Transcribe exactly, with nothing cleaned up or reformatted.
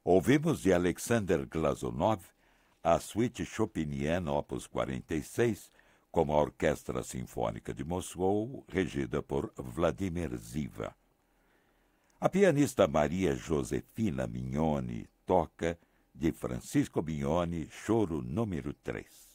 Ouvimos de Alexander Glazunov a Suíte Chopinienne Opus quarenta e seis, com a Orquestra Sinfônica de Moscou, regida por Vladimir Ziva. A pianista Maria Josefina Mignoni toca, de Francisco Mignoni, Choro número três.